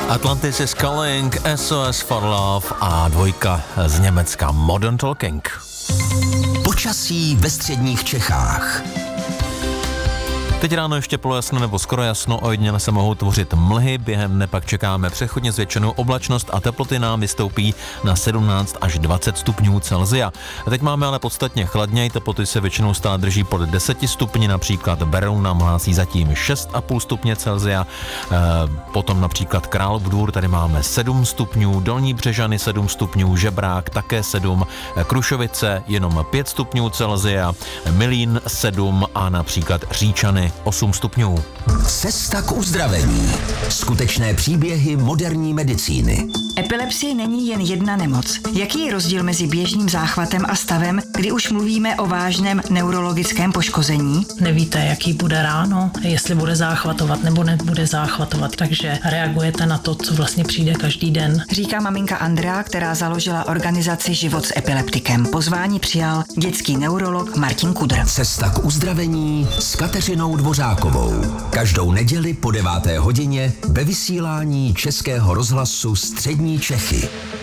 Atlantis is Calling, SOS for Love a dvojka z Německa Modern Talking. Počasí ve středních Čechách. Teď ráno ještě polojasno nebo skoro jasno, ojediněle se mohou tvořit mlhy, během dne pak čekáme přechodně zvětšenou oblačnost a teploty nám vystoupí na 17 až 20 stupňů Celsia. A teď máme ale podstatně chladněji, teploty se většinou stále drží pod 10 stupni, například Beroun nám hlásí zatím 6,5 stupně Celsia, potom například Králův Dvůr, tady máme 7 stupňů, Dolní Břežany 7 stupňů, Žebrák také 7, Krušovice jenom 5 stupňů Celsia, Milín 7 a například Říčany 8 stupňů. Cesta k uzdravení. Skutečné příběhy moderní medicíny. Epilepsie není jen jedna nemoc. Jaký je rozdíl mezi běžným záchvatem a stavem, kdy už mluvíme o vážném neurologickém poškození? Nevíte, jaký bude ráno, jestli bude záchvatovat nebo nebude záchvatovat, takže reagujete na to, co vlastně přijde každý den. Říká maminka Andrea, která založila organizaci Život s epileptikem. Pozvání přijal dětský neurolog Martin Kudr. Cesta k uzdravení s Kateřinou Dvořákovou. Každou neděli po 9. hodině ve vysílání Českého rozhlasu Střední Čechy.